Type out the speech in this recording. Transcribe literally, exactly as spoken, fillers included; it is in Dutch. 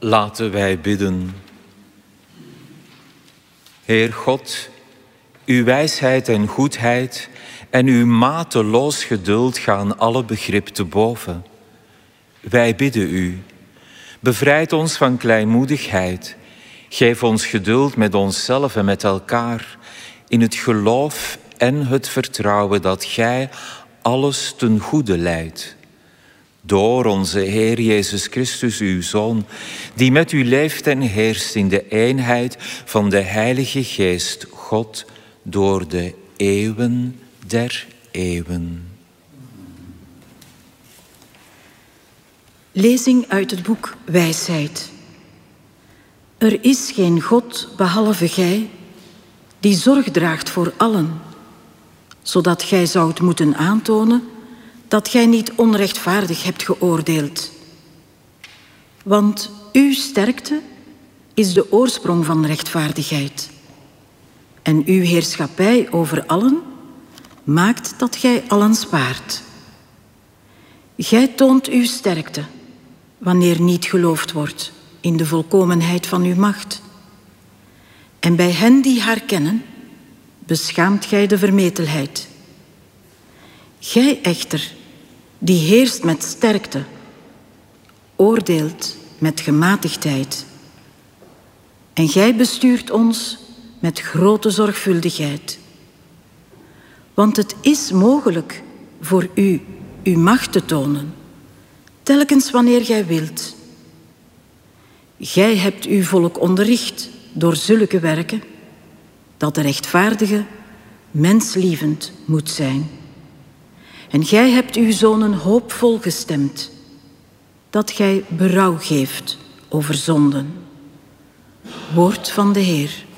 Laten wij bidden. Heer God, uw wijsheid en goedheid en uw mateloos geduld gaan alle begrip te boven. Wij bidden u, bevrijd ons van kleinmoedigheid. Geef ons geduld met onszelf en met elkaar in het geloof en het vertrouwen dat gij alles ten goede leidt. Door onze Heer Jezus Christus, uw Zoon, die met u leeft en heerst in de eenheid van de Heilige Geest, God, door de eeuwen der eeuwen. Lezing uit het boek Wijsheid. Er is geen God behalve gij, die zorg draagt voor allen, zodat gij zoudt moeten aantonen dat gij niet onrechtvaardig hebt geoordeeld. Want uw sterkte is de oorsprong van rechtvaardigheid. En uw heerschappij over allen maakt dat gij allen spaart. Gij toont uw sterkte, wanneer niet geloofd wordt in de volkomenheid van uw macht. En bij hen die haar kennen, beschaamt gij de vermetelheid. Gij echter, die heerst met sterkte, oordeelt met gematigdheid. En gij bestuurt ons met grote zorgvuldigheid. Want het is mogelijk voor u uw macht te tonen, telkens wanneer gij wilt. Gij hebt uw volk onderricht door zulke werken, dat de rechtvaardige menslievend moet zijn. En gij hebt uw zonen hoopvol gestemd, dat gij berouw geeft over zonden. Woord van de Heer.